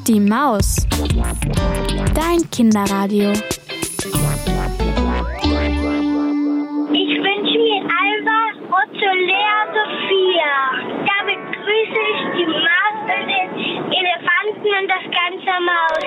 Die Maus. Dein Kinderradio. Ich wünsche mir Alba, Otto, Lea, Sophia. Damit grüße ich die Maus und den Elefanten und das ganze Maus.